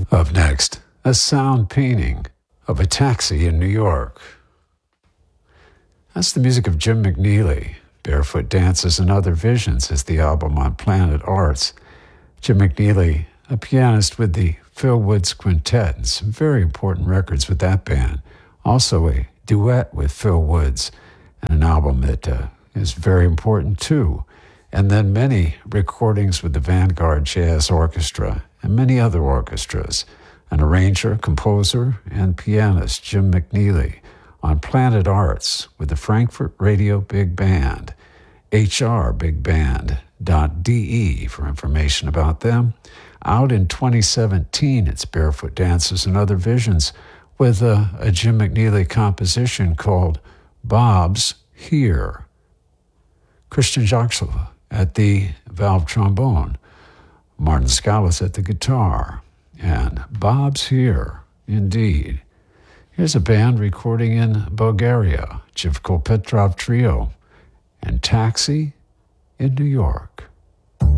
Up next, a sound painting of a taxi in New York. That's the music of Jim McNeely. Barefoot Dances and Other Visions is the album on Planet Arts. Jim McNeely, a pianist with the Phil Woods Quintet, and some very important records with that band. Also a duet with Phil Woods, and an album that is very important too. And then many recordings with the Vanguard Jazz Orchestra and many other orchestras. An arranger, composer, and pianist, Jim McNeely, on Planet Arts with the Frankfurt Radio Big Band, hrbigband.de for information about them. Out in 2017, it's Barefoot Dances and Other Visions with a Jim McNeely composition called Bob's Here. Christian Joxela at the valve trombone, Martin Scalise at the guitar, and Bob's Here, indeed. Here's a band recording in Bulgaria, Jivko Petrov Trio, and Taxi in New York.